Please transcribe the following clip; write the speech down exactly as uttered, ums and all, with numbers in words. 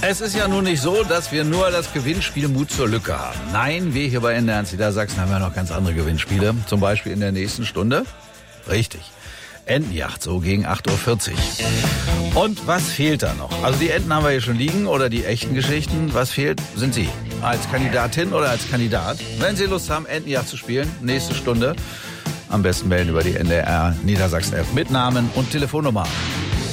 Es ist ja nun nicht so, dass wir nur das Gewinnspiel Mut zur Lücke haben. Nein, wir hier bei N D R eins Niedersachsen haben ja noch ganz andere Gewinnspiele. Zum Beispiel in der nächsten Stunde. Richtig. Entenjacht, so gegen acht Uhr vierzig. Und was fehlt da noch? Also die Enten haben wir hier schon liegen oder die echten Geschichten. Was fehlt, sind Sie. Als Kandidatin oder als Kandidat. Wenn Sie Lust haben, Entenjacht zu spielen, nächste Stunde. Am besten melden über die N D R Niedersachsen App mit Namen und Telefonnummer.